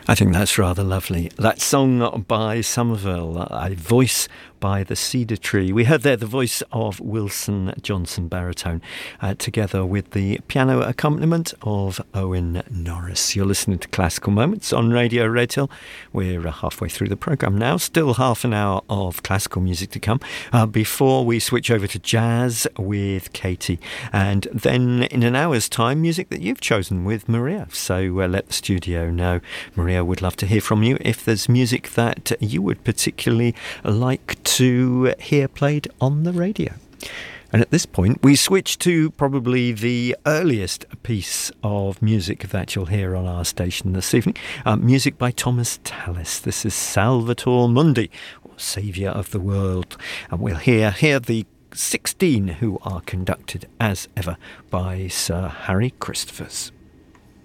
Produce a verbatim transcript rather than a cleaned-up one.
I think that's rather lovely. That song by Somerville, A Voice by the Cedar Tree. We heard there the voice of Wilson Johnson baritone, uh, together with the piano accompaniment of Owen Norris. You're listening to Classical Moments on Radio Redhill. We're uh, halfway through the programme now. Still half an hour of classical music to come uh, before we switch over to jazz with Katie. And then in an hour's time, music that you've chosen with Maria. So uh, let the studio know. Maria would love to hear from you if there's music that you would particularly like to hear played on the radio. And at this point, we switch to probably the earliest piece of music that you'll hear on our station this evening. Uh, music by Thomas Tallis. This is Salvator Mundi, or Saviour of the World. And we'll hear, hear the sixteen who are conducted, as ever, by Sir Harry Christophers.